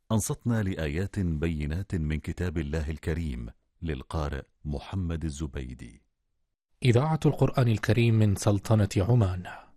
أنصتنا لآيات بينات من كتاب الله الكريم للقارئ محمد الزبيدي. إذاعة القرآن الكريم من سلطنة عمان.